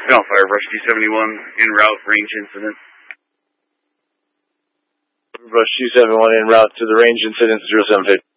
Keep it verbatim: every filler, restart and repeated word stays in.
Alpha Airbrush two seventy-one, en route, range incident. Airbrush two seventy-one, en route to the range incident, zero seven fifty.